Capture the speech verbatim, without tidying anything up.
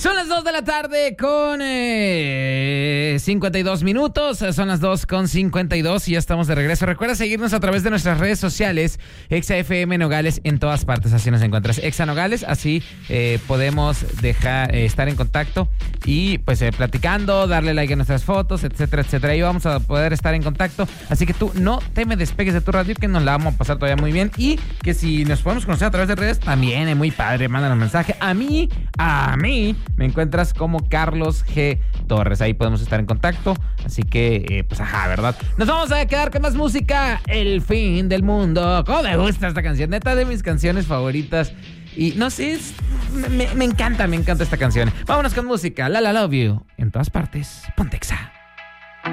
Son las dos de la tarde con eh, cincuenta y dos minutos. Son las dos con cincuenta y dos y ya estamos de regreso. Recuerda seguirnos a través de nuestras redes sociales, Exa F M Nogales, en todas partes. Así nos encuentras, Exa Nogales. Así eh, podemos dejar eh, estar en contacto y pues eh, platicando, darle like a nuestras fotos, etcétera, etcétera. Ahí vamos a poder estar en contacto. Así que tú no te me despegues de tu radio, que nos la vamos a pasar todavía muy bien. Y que si nos podemos conocer a través de redes, también es muy padre. Mándanos mensaje. A mí, a mí, me encuentras como Carlos G. Torres. Ahí podemos estar en contacto. Así que, eh, pues ajá, ¿verdad? Nos vamos a quedar con más música. El fin del mundo. ¿Cómo me gusta esta canción? Neta, de mis canciones favoritas. Y no sé, es, me, me encanta, me encanta esta canción. Vámonos con música. La La Love You. En todas partes. Ponte Exa.